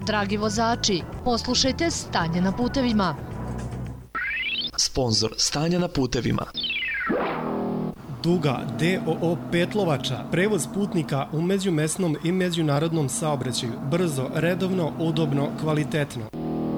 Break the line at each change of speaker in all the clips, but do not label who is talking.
Dragi vozači, poslušajte stanje na putevima.
Sponzor stanja na putevima.
Duga DOO Petlovača, prevoz putnika u međumesnom i međunarodnom saobraćaju, brzo, redovno, udobno, kvalitetno.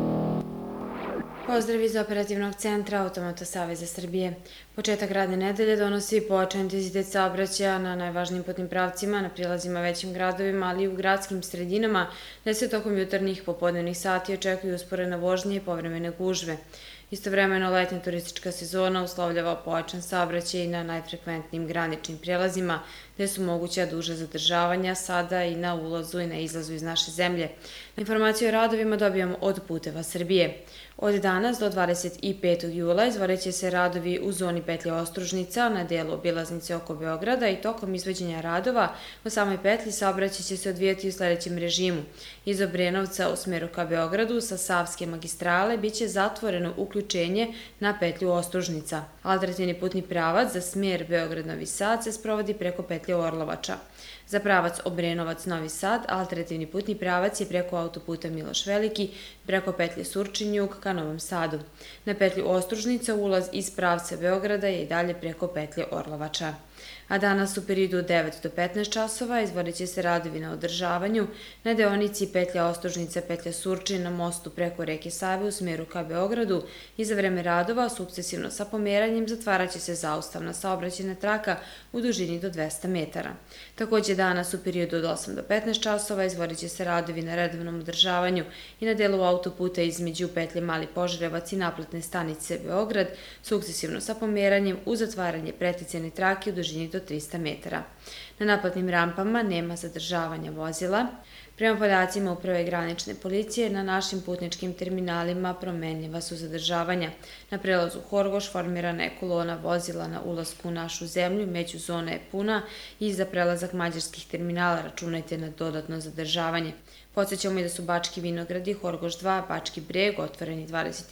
Pozdrav iz operativnog centra Automoto Saveza Srbije. Početak radne nedelje donosi pojačan intenzitet saobraćaja na najvažnijim putnim pravcima, na prilazima većim gradovima, ali i u gradskim sredinama, gde se tokom jutarnjih popodnevnih sati očekuju usporene vožnje i povremene gužve. Istovremeno, letnja turistička sezona uslovljava pojačan saobraćaj na najfrekventnijim graničnim prijelazima, gde su moguća duža zadržavanja sada i na ulazu i na izlazu iz naše zemlje. Informaciju o radovima dobijamo od Puteva Srbije. Od danas do 25. jula izvodeće se radovi u zoni petlje Ostružnica na delu obilaznice oko Beograda i tokom izvođenja radova u samoj petlji saobraćaj će se odvijati u sledećem režimu. Iz Obrenovca u smeru ka Beogradu sa Savske magistrale biće zatvoreno uključenje na petlju Ostružnica. Alternativni putni pravac za smer Beograd-Novi Sad se sprovodi preko petlje Orlovača. Za pravac Obrenovac-Novi Sad, alternativni putni pravac je preko autoputa Miloš Veliki, preko petlje Surčin-Jug ka Novom Sadu. Na petlju Ostružnica ulaz iz pravca Beograda je i dalje preko petlje Orlovača. A danas u periodu od 9 do 15 časova izvodeće se radovi na održavanju na deonici petlja Ostružnica, petlja Surčin na mostu preko reke Save u smeru ka Beogradu i za vreme radova sukcesivno sa pomeranjem zatvaraće se zaustavna saobraćajna traka u dužini do 200 metara. Takođe danas u periodu od 8 do 15 časova izvodeće se radovi na redovnom održavanju i na delu autoputa između petlje Mali Požarevac i naplatne stanice Beograd, sukcesivno sa pomeranjem uz zatvaranje preticajne trake u dužini do 300 metara. Na naplatnim rampama nema zadržavanja vozila. Prema podacima Uprave granične policije, na našim putničkim terminalima promenljiva su zadržavanja. Na prelazu Horgoš formirana je kolona vozila na ulasku u našu zemlju, međuzona je puna i za prelazak mađarskih terminala računajte na dodatno zadržavanje. Podsjećamo i da su Bački Vinogradi, Horgoš 2, Bački Breg otvoreni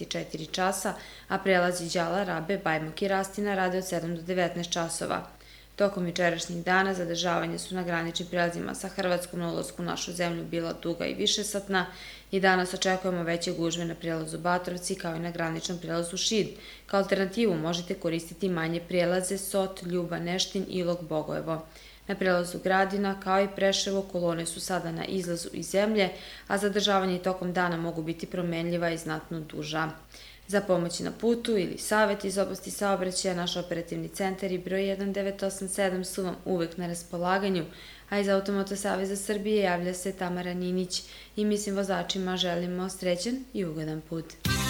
24 časa, a prelazi Đala, Rabe, Bajmok i Rastina rade od 7 do 19 časova. Tokom jučerašnjih dana zadržavanja su na graničnim prelazima sa Hrvatskom na ulasku u našu zemlju bila duga i višesatna i danas očekujemo veće gužve na prelazu Batrovci kao i na graničnom prelazu Šid. Kao alternativu možete koristiti manje prelaze Sot, Ljuba, Neštin, Ilok, Bogojevo. Na prelazu Gradina kao i Preševo kolone su sada na izlazu iz zemlje, a zadržavanje tokom dana mogu biti promenljiva i znatno duža. Za pomoć na putu ili savjet iz oblasti saobraćaja, naš operativni centar i broj 1987 su vam uvek na raspolaganju, a iz Automoto Saveza Srbije javlja se Tamara Ninić i mi svim vozačima želimo srećan i ugodan put.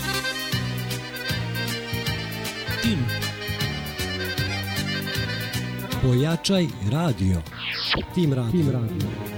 Tim. Pojačaj radio. Tim radio.